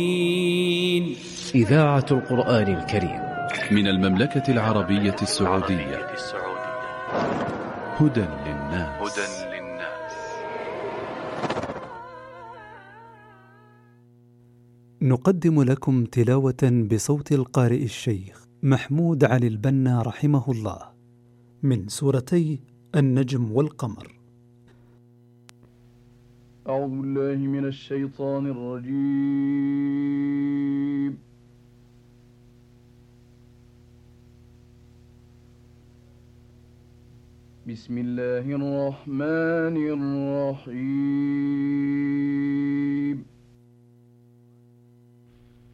إذاعة القرآن الكريم من المملكة العربية السعودية. هدى للناس. نقدم لكم تلاوة بصوت القارئ الشيخ محمود علي البنا رحمه الله من سورتي النجم والقمر. أعوذ بالله من الشيطان الرجيم. بسم الله الرحمن الرحيم.